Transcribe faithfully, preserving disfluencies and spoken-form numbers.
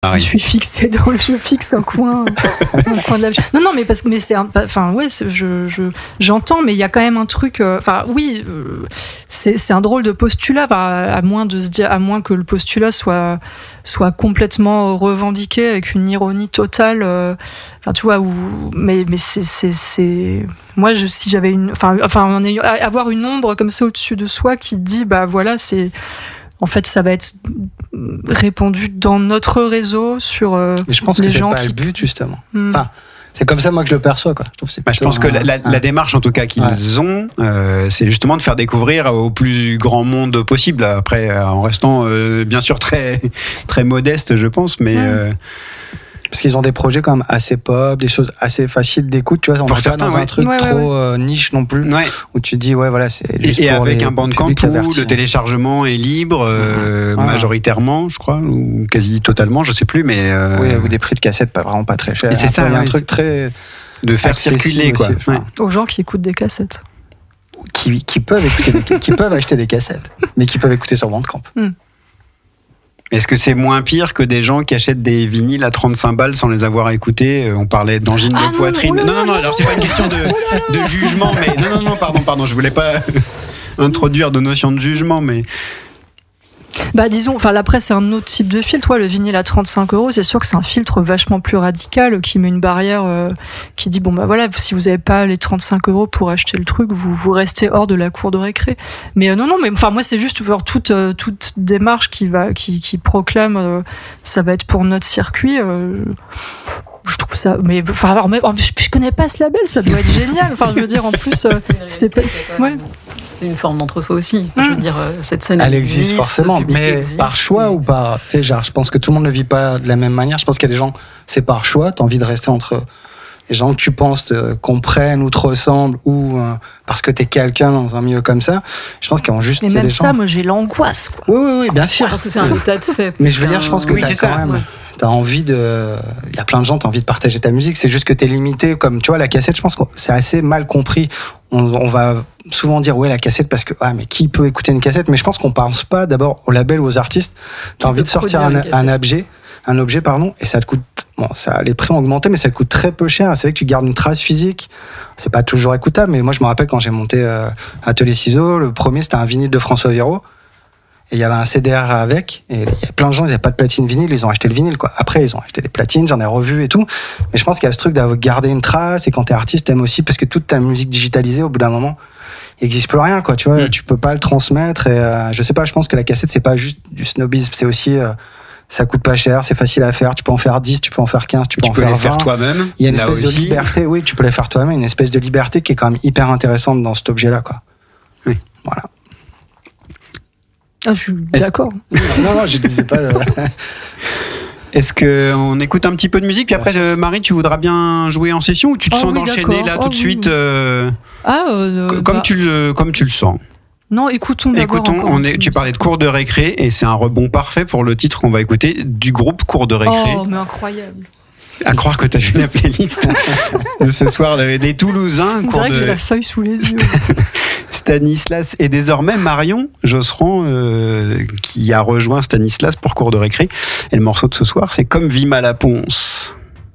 Je me suis fixée dans le jeu fixe un coin, un coin de la... Non, non, mais parce que mais c'est, un... enfin ouais, c'est, je, je, j'entends, mais il y a quand même un truc. Enfin euh, oui, euh, c'est, c'est un drôle de postulat, à moins de se dire, à moins que le postulat soit soit complètement revendiqué avec une ironie totale. Euh, enfin tu vois, où, mais mais c'est c'est c'est. Moi, je, si j'avais une, enfin enfin avoir une ombre comme ça au-dessus de soi qui dit bah voilà c'est. En fait, ça va être répandu dans notre réseau sur euh, Mais je pense les que c'est gens pas qui... le but, justement. Mm. Enfin, c'est comme ça, moi, que je le perçois, quoi. Je, trouve que c'est bah, je pense que la, la, un... la démarche, en tout cas, qu'ils ouais. ont, euh, c'est justement de faire découvrir au plus grand monde possible. Après, en restant, euh, bien sûr, très, très modeste, je pense, mais... Ouais. Euh, Parce qu'ils ont des projets quand même assez pop, des choses assez faciles d'écoute, tu vois, on n'est pas dans ouais. un truc ouais, trop ouais, ouais. Euh, niche non plus, ouais. où tu te dis, ouais, voilà, c'est juste et, et pour avec les, un Bandcamp où le téléchargement est libre, euh, ah. majoritairement, je crois, ou quasi totalement, je sais plus, mais... Euh... Oui, ou des prix de cassettes pas, vraiment pas très chers. Et c'est ça, il y a ouais, un truc très... De faire circuler, quoi. Aussi, ouais. Aux gens qui écoutent des cassettes. Qui, qui, peuvent, écouter des, qui peuvent acheter des cassettes, mais qui peuvent écouter sur Bandcamp. Mm. Est-ce que c'est moins pire que des gens qui achètent des vinyles à trente-cinq balles sans les avoir écoutés ? On parlait d'angine ah de poitrine. Non, non, non, non, alors c'est pas une question de, de jugement, mais non, non, non, pardon, pardon, je voulais pas introduire de notion de jugement, mais... Bah disons, enfin après c'est un autre type de filtre. Ouais, le vinyle à trente-cinq euros, c'est sûr que c'est un filtre vachement plus radical qui met une barrière euh, qui dit bon bah voilà, si vous avez pas les trente-cinq euros pour acheter le truc, vous vous restez hors de la cour de récré. Mais euh, non non, mais enfin moi c'est juste voir toute euh, toute démarche qui va qui qui proclame euh, ça va être pour notre circuit. Euh, je trouve ça, mais enfin alors, même, je, je connais pas ce label, ça doit être génial. Enfin je veux dire en plus, euh, c'était pas, ouais. C'est une forme d'entre-soi aussi. Mmh. Je veux dire, cette scène elle existe, existe forcément, mais existe, par choix et... ou par, tu sais, genre, je pense que tout le monde ne vit pas de la même manière. Je pense qu'il y a des gens, c'est par choix. T'as envie de rester entre les gens que tu penses te comprennent ou te ressemblent, ou euh, parce que t'es quelqu'un dans un milieu comme ça. Je pense qu'ils ont juste. Mais même des ça, gens... moi, j'ai l'angoisse. Quoi. Oui, oui, oui, bien sûr. Parce que c'est un état de fait. Mais je veux dire, je pense que oui, t'as c'est quand ça, même. Ouais. T'as envie de. Il y a plein de gens, t'as envie de partager ta musique. C'est juste que t'es limité. Comme tu vois, la cassette, je pense que c'est assez mal compris. On, on va souvent dire ouais la cassette parce que ah mais qui peut écouter une cassette, mais je pense qu'on pense pas d'abord au label ou aux artistes. T'as envie de sortir un, un objet, un objet pardon, et ça te coûte. Bon, ça, les prix ont augmenté, mais ça te coûte très peu cher. C'est vrai que tu gardes une trace physique. C'est pas toujours écoutable, mais moi je me rappelle quand j'ai monté euh, Atelier Ciseaux, le premier c'était un vinyle de François Véraud. Et il y avait un C D R avec, et il y a plein de gens, ils n'avaient pas de platine vinyle, ils ont acheté le vinyle, quoi. Après, ils ont acheté des platines, j'en ai revu et tout. Mais je pense qu'il y a ce truc d'avoir gardé une trace, et quand t'es artiste, t'aimes aussi, parce que toute ta musique digitalisée, au bout d'un moment, il n'existe plus rien, quoi. Tu vois, mmh. tu peux pas le transmettre, et euh, je sais pas, je pense que la cassette, c'est pas juste du snobisme, c'est aussi, euh, ça coûte pas cher, c'est facile à faire, tu peux en faire dix, tu peux en faire quinze, tu peux tu en peux faire les vingt. faire toi-même. Il y a une espèce aussi. de liberté, oui, tu peux les faire toi-même, une espèce de liberté qui est quand même hyper intéressante dans cet objet-là, quoi. Oui. Voilà. Ah, je suis d'accord. Non, non, je disais pas. Le... Est-ce qu'on écoute un petit peu de musique, puis après, euh, Marie, tu voudras bien jouer en session ou tu te oh, sens oui, d'enchaîner là oh, tout de oui. suite euh, ah, euh, comme, bah... tu le, comme tu le sens? Non, écoutons d'abord. Écoutons, on est, tu parlais de Cours de récré, et c'est un rebond parfait pour le titre qu'on va écouter du groupe Cours de récré. Oh, mais incroyable. À croire que tu as vu la playlist de ce soir des Toulousains. On dirait de... que j'ai la feuille sous les yeux. Stanislas et désormais Marion Josserand euh, qui a rejoint Stanislas pour Cours de récré. Et le morceau de ce soir, c'est Comme Vima la Ponce.